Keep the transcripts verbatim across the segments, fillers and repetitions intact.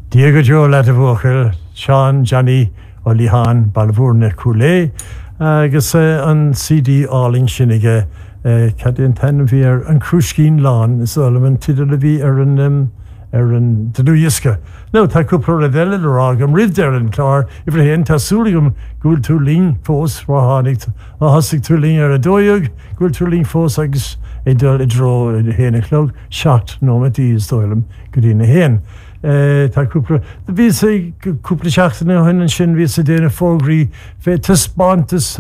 Diego Joe Latavochel, Sean, Johnny, Olihan, Balvorne Coulé, agus an C D Alling Sinnige, Cadin Tan Vier, and Krushkin Lawn, Solomon Tidalavi, Erin, Erin, Taduiska. No, Takupra Redella, Ragam, Riv there and Tar, if they enter Suligum, good to Ling, Fos, Rahanik, Mahasik to Ling, or a Doyug, good to Ling, Fos, Agus, a dull, a draw, a hen, a cloak, shocked, no, it is Doylem, good in a hen. Tá cúpla bhí sé cúpla seachtainna chuin sin bhí sé déanana fógraí fé taspáintas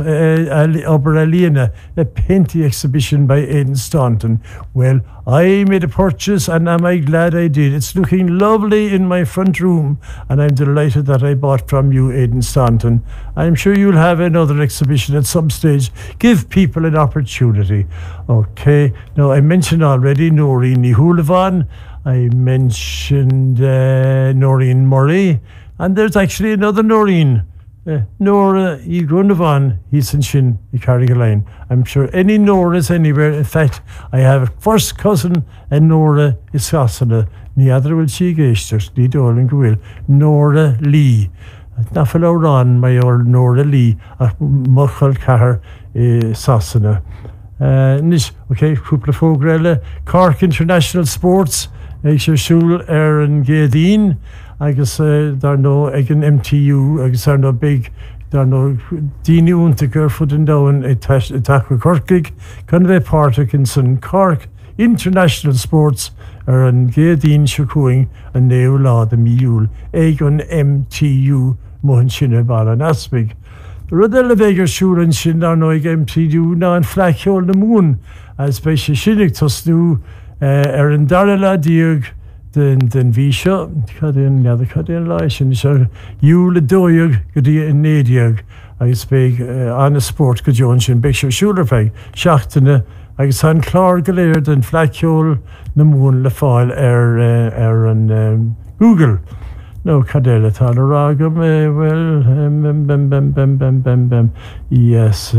obair a líana a painting exhibition by Aidan Staunton. Well, I made a purchase and am I glad I did. It's looking lovely in my front room and I'm delighted that I bought from you, Aidan Staunton. I'm sure you'll have another exhibition at some stage. Give people an opportunity. Okay, now I mentioned already Noreen Nihulavan. I mentioned uh, Noreen Murray, and there's actually another Noreen, uh, Nora I Grunavan, he's in Shin, I Carrigaline. I'm sure any Noras anywhere. In fact, I have a first cousin, and Nora is Sassana. Ni other will she gestures, Lee Dolan Gwil, Nora Lee. Nafalo Ron, my old Nora Lee, a Muchal Car Sassana. Nish, okay, Kupla Fogrella, Cork International Sports. Ag sé siúil ar an Géadín, agus dar nó ag an M T U, agus ar nó big, dar nó daoine únta gur fud an domhan ag tacra Corcaig, chun bheith páirteach in san Cork International Sports ar an Géadín siúcúing an néú lá de míúil ag an M T U mohan sinne bar an asbig. Rud eile bheith gur siúil an sin dar nó ag M T U ná an fleiciol na mún, as bei sé sinnig tosnú ar an darla diog den den bhí seo, cadéan nead cadéan lei sin seo dúla dóiog go dtí in nédiog agus beag an a sport go Joan sin beag seo siúlar feig seachtainna agus an chlár go léir den fleiciol na mún le fáil ar ar an Google. No, cadéile tá le rágam, well, bem bem bem bem bem bem bem yes,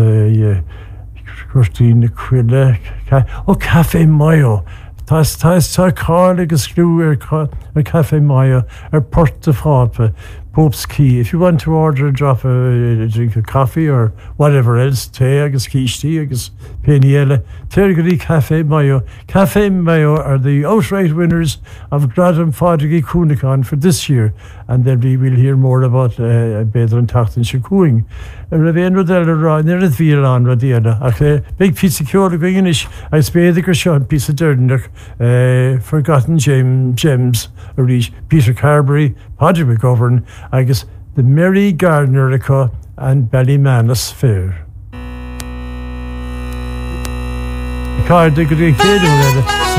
Christine Quille, oh, Café Mayo. Tás tás tá cáil agus screw ar Café Mayo ar Port de Frappe, Pope's Key. If you want to order a drop of a, a drink of coffee or whatever else, té agus quichty agus peniele, Tergri Café Mayo. Café Mayo are the outright winners of Gradam Fadrigi Kunikon for this year, and then we will hear more about uh, Bedran Tachtan Shakuing. Raven Rodella Ron, there is Vilan Radiana. Okay, big piece of cure going ish. I spade the Gershon piece of Durnduk, uh, Forgotten Gem, Gems, or Peter Carberry, Padre McGovern, I guess the Mary Gardner and Ballymanus Fair. Card degree